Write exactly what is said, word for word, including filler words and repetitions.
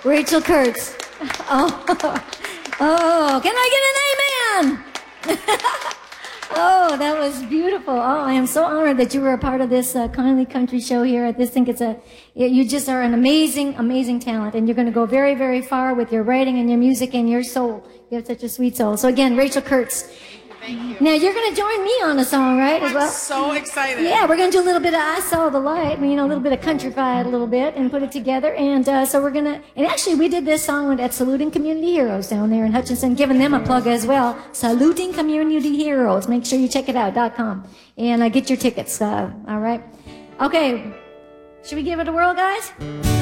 Rachel Kurtz. Oh, oh, can I get an amen? Oh, that was beautiful. Oh, I am so honored that you were a part of this uh, Kindly Country show here. I just think it's a, you just are an amazing, amazing talent, and you're going to go very, very far with your writing and your music and your soul. You have such a sweet soul. So again, Rachel Kurtz. Thank you. Now you're going to join me on a song, right? As well. I'm so excited. Yeah, we're going to do a little bit of I Saw the Light, you know, a little bit of countryfied a little bit and put it together. And uh, so we're going to, and actually we did this song at Saluting Community Heroes down there in Hutchinson, giving them a plug as well. Saluting Community Heroes. Make sure you check it out, dot com. And uh, get your tickets, uh, all right? Okay, should we give it a whirl, guys?